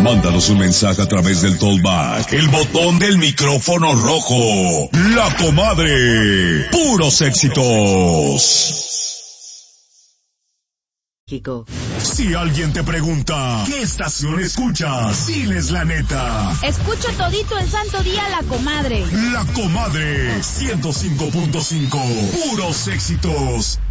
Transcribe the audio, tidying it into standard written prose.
Mándanos un mensaje a través del Talkback, el botón del micrófono rojo. La Comadre. Puros éxitos. Si alguien te pregunta, ¿qué estación escuchas? Diles la neta. Escucho todito el santo día La Comadre. La Comadre, 105.5. Puros éxitos.